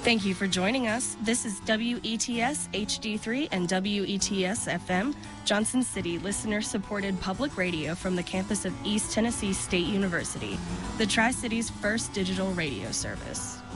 Thank you for joining us. This is WETS HD3 and WETS FM, Johnson City listener-supported public radio from the campus of East Tennessee State University, the Tri-City's first digital radio service.